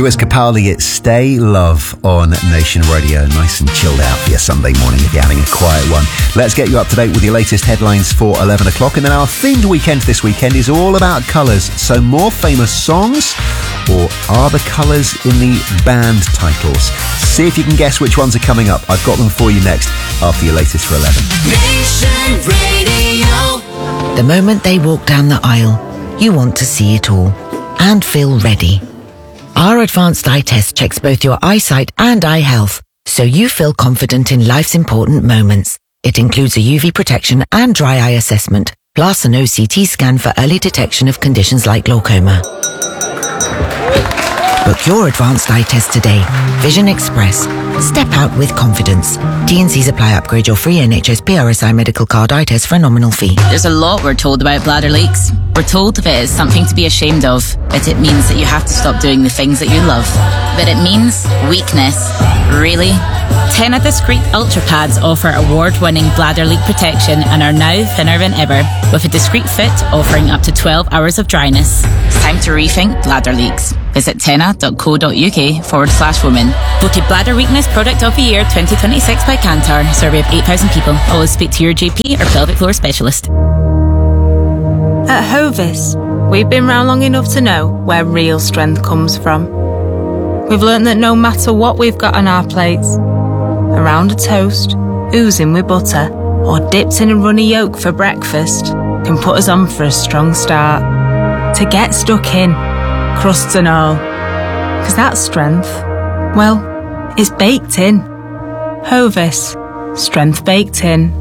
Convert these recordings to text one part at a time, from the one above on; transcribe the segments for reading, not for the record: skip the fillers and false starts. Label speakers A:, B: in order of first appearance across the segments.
A: Lewis Capaldi, it's Stay Love on Nation Radio. Nice and chilled out for your Sunday morning if you're having a quiet one. Let's get you up to date with your latest headlines for 11 o'clock. And then our themed weekend this weekend is all about colours. So more famous songs, or are the colours in the band titles? See if you can guess which ones are coming up. I've got them for you next after your latest for 11.
B: Nation Radio.
C: The moment they walk down the aisle, you want to see it all and feel ready. Our advanced eye test checks both your eyesight and eye health, so you feel confident in life's important moments. It includes a UV protection and dry eye assessment, plus an OCT scan for early detection of conditions like glaucoma. Book your advanced eye test today. Vision Express. Step out with confidence. T&Cs apply. Upgrade your free NHS PRSI medical card eye test for a nominal fee.
D: There's a lot we're told about bladder leaks. We're told that it's something to be ashamed of, that it means that you have to stop doing the things that you love. But it means weakness. Really? Tena Discreet Ultra Pads offer award-winning bladder leak protection and are now thinner than ever, with a discreet fit offering up to 12 hours of dryness. It's time to rethink bladder leaks. Visit tena.co.uk/women. Voted Bladder Weakness Product of the Year 2026 by Kantar. Survey of 8,000 people. Always speak to your GP or pelvic floor specialist.
E: At Hovis, we've been round long enough to know where real strength comes from. We've learnt that no matter what we've got on our plates, around a toast, oozing with butter, or dipped in a runny yolk for breakfast, can put us on for a strong start. To get stuck in, crusts and all. 'Cause that strength, well, it's baked in. Hovis, strength baked in.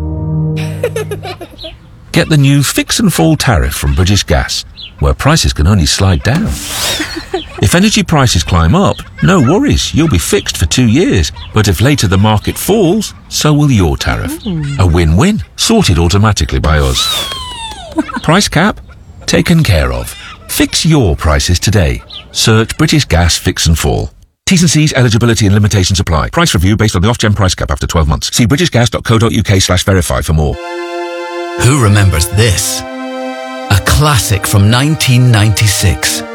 F: Get the new Fix and Fall tariff from British Gas, where prices can only slide down. If energy prices climb up, no worries, you'll be fixed for 2 years. But if later the market falls, so will your tariff. A win-win, sorted automatically by us. Price cap? Taken care of. Fix your prices today. Search British Gas Fix and Fall. T's and C's, eligibility and limitations apply. Price review based on the Ofgem price cap after 12 months. See britishgas.co.uk/verify for more.
G: Who remembers this? A classic from 1996.